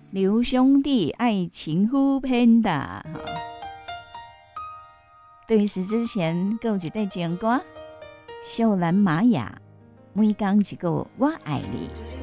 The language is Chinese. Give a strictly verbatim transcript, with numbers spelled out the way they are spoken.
刘兄弟爱情互骗的。对此之前，还有一首情歌，秀兰玛雅，每天一个我爱你。